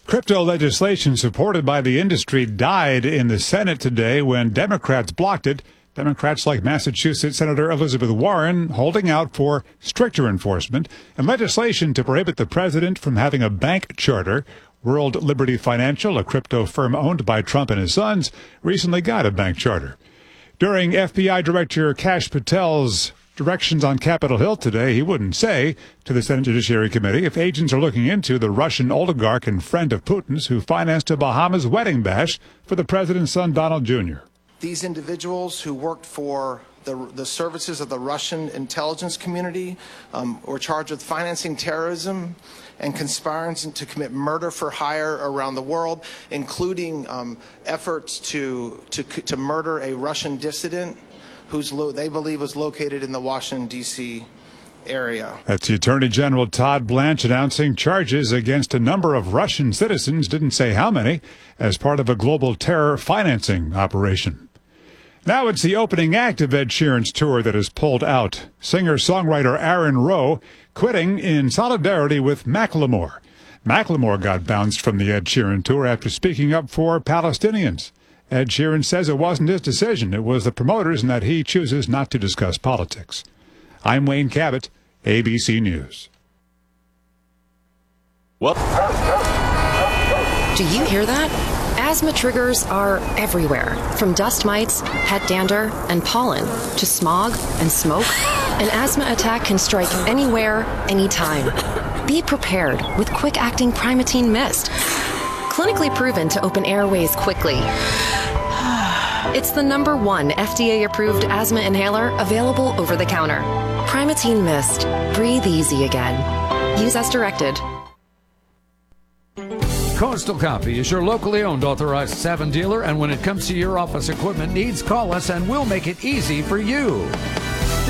Crypto legislation supported by the industry died in the Senate today when Democrats blocked it. Democrats like Massachusetts Senator Elizabeth Warren holding out for stricter enforcement and legislation to prohibit the president from having a bank charter. World Liberty Financial, a crypto firm owned by Trump and his sons, recently got a bank charter. During FBI Director Kash Patel's directions on Capitol Hill today, he wouldn't say to the Senate Judiciary Committee if agents are looking into the Russian oligarch and friend of Putin's who financed a Bahamas wedding bash for the president's son, Donald Jr. These individuals who worked for the services of the Russian intelligence community were charged with financing terrorism and conspiring to commit murder for hire around the world, including efforts to murder a Russian dissident they believe was located in the Washington, D.C. area. That's the Attorney General Todd Blanche announcing charges against a number of Russian citizens, didn't say how many, as part of a global terror financing operation. Now it's the opening act of Ed Sheeran's tour that has pulled out. Singer-songwriter Aaron Rowe quitting in solidarity with Macklemore. Macklemore got bounced from the Ed Sheeran tour after speaking up for Palestinians. Ed Sheeran says it wasn't his decision. It was the promoters and that he chooses not to discuss politics. I'm Wayne Cabot, ABC News. Well, do you hear that? Asthma triggers are everywhere, from dust mites, pet dander, and pollen, to smog and smoke. An asthma attack can strike anywhere, anytime. Be prepared with quick-acting Primatene Mist. Clinically proven to open airways quickly. It's the #1 FDA-approved asthma inhaler available over the counter. Primatene Mist. Breathe easy again. Use as directed. Coastal Coffee is your locally owned authorized Savin dealer, and when it comes to your office equipment needs, call us and we'll make it easy for you.